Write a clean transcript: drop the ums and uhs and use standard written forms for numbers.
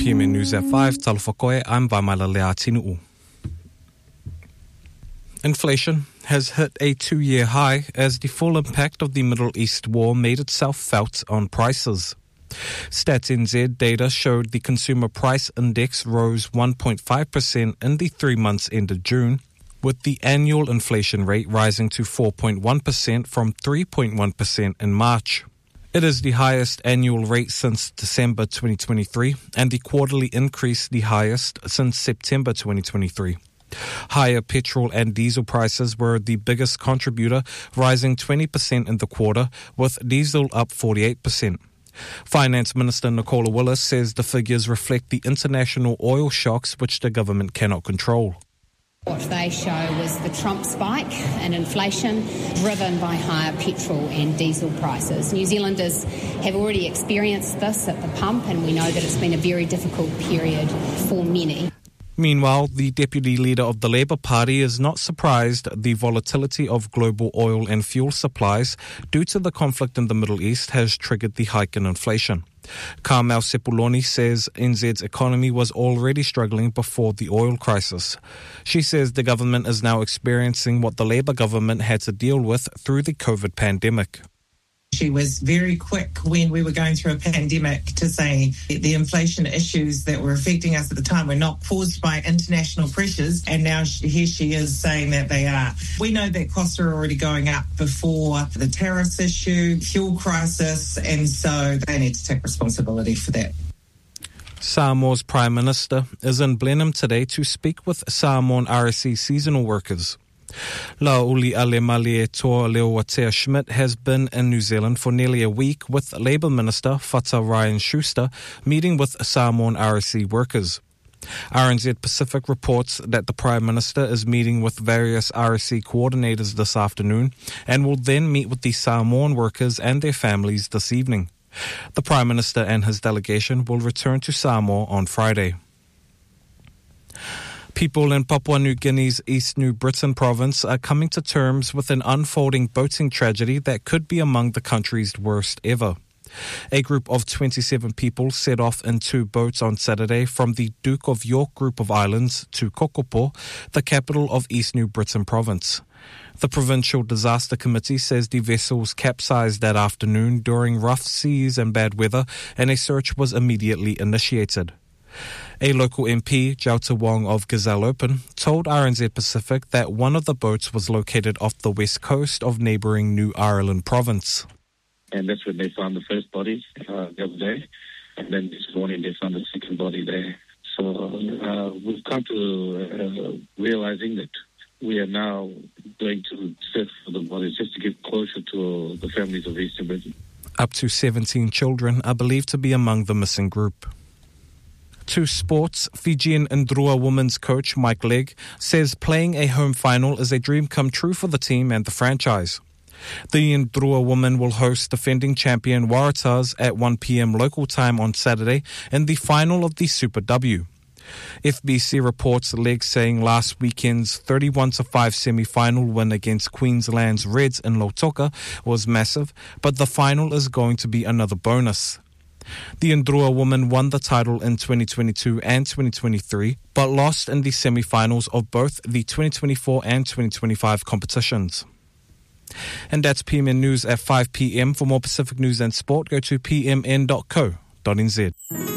PMN News at 5, Talofakoe, I'm Vaimala Leatinu'u. Inflation has hit a 2-year high as the full impact of the Middle East war made itself felt on prices. Stats NZ data showed the consumer price index rose 1.5% in the 3 months ended June, with the annual inflation rate rising to 4.1% from 3.1% in March. It is the highest annual rate since December 2023 and the quarterly increase the highest since September 2023. Higher petrol and diesel prices were the biggest contributor, rising 20% in the quarter, with diesel up 48%. Finance Minister Nicola Willis says the figures reflect the international oil shocks which the government cannot control. What they show was the Trump spike in inflation driven by higher petrol and diesel prices. New Zealanders have already experienced this at the pump, and we know that it's been a very difficult period for many. Meanwhile, the deputy leader of the Labour Party is not surprised the volatility of global oil and fuel supplies due to the conflict in the Middle East has triggered the hike in inflation. Carmel Sepuloni says NZ's economy was already struggling before the oil crisis. She says the government is now experiencing what the Labour government had to deal with through the COVID pandemic. She was very quick when we were going through a pandemic to say the inflation issues that were affecting us at the time were not caused by international pressures, and now here she is saying that they are. We know that costs are already going up before the tariffs issue, fuel crisis, and so they need to take responsibility for that. Samoa's Prime Minister is in Blenheim today to speak with Samoan RSE seasonal workers. Lauli Alemali Etoa Leowatea Schmidt has been in New Zealand for nearly a week with Labour Minister Fata Ryan Schuster meeting with Samoan RSE workers. RNZ Pacific reports that the Prime Minister is meeting with various RSE coordinators this afternoon and will then meet with the Samoan workers and their families this evening. The Prime Minister and his delegation will return to Samoa on Friday. People in Papua New Guinea's East New Britain province are coming to terms with an unfolding boating tragedy that could be among the country's worst ever. A group of 27 people set off in 2 boats on Saturday from the Duke of York group of islands to Kokopo, the capital of East New Britain province. The Provincial Disaster Committee says the vessels capsized that afternoon during rough seas and bad weather, and a search was immediately initiated. A local MP, Jauta Wong of Gazelle Open, told RNZ Pacific that one of the boats was located off the west coast of neighbouring New Ireland province. And that's when they found the first body the other day, and then this morning they found the second body there. So we've come to realising that we are now going to search for the bodies just to get closer to the families of Eastern Britain. Up to 17 children are believed to be among the missing group. To sports, Fijian Ndrua women's coach Mike Legg says playing a home final is a dream come true for the team and the franchise. The Ndrua women will host defending champion Waratahs at 1 p.m. local time on Saturday in the final of the Super W. FBC reports Legg saying last weekend's 31-5 semi-final win against Queensland's Reds in Lautoka was massive, but the final is going to be another bonus. The Ndrua women won the title in 2022 and 2023, but lost in the semi-finals of both the 2024 and 2025 competitions. And that's PMN News at 5 p.m. For more Pacific news and sport, go to pmn.co.nz.